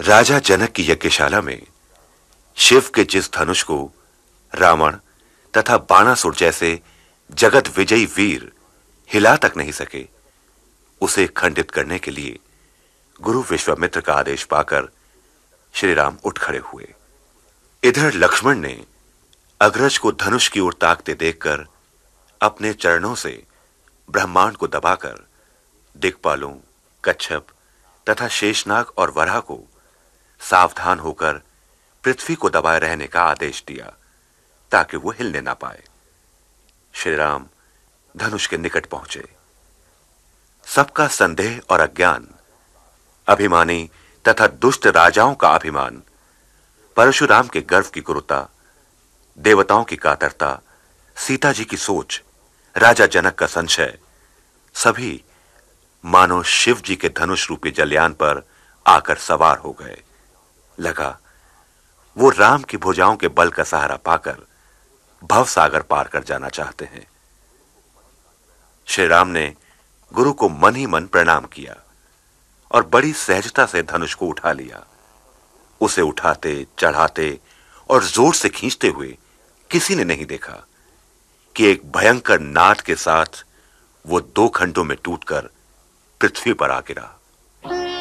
राजा जनक की यज्ञशाला में शिव के जिस धनुष को रावण तथा बाणासुर जैसे जगत विजयी वीर हिला तक नहीं सके, उसे खंडित करने के लिए गुरु विश्वामित्र का आदेश पाकर श्री राम उठ खड़े हुए। इधर लक्ष्मण ने अग्रज को धनुष की ओर ताकते देखकर अपने चरणों से ब्रह्मांड को दबाकर दिक्पालों, कच्छप तथा शेषनाग और वराह को सावधान होकर पृथ्वी को दबाए रहने का आदेश दिया ताकि वो हिलने ना पाए। श्री राम धनुष के निकट पहुंचे। सबका संदेह और अज्ञान, अभिमानी तथा दुष्ट राजाओं का अभिमान, परशुराम के गर्व की क्रूरता, देवताओं की कातरता, सीता जी की सोच, राजा जनक का संशय, सभी मानो शिव जी के धनुष रूपी जलयान पर आकर सवार हो गए। लगा वो राम की भुजाओं के बल का सहारा पाकर भव सागर पार कर जाना चाहते हैं। श्री राम ने गुरु को मन ही मन प्रणाम किया और बड़ी सहजता से धनुष को उठा लिया। उसे उठाते, चढ़ाते और जोर से खींचते हुए किसी ने नहीं देखा कि एक भयंकर नाद के साथ वो 2 खंडों में टूटकर पृथ्वी पर आ गिरा।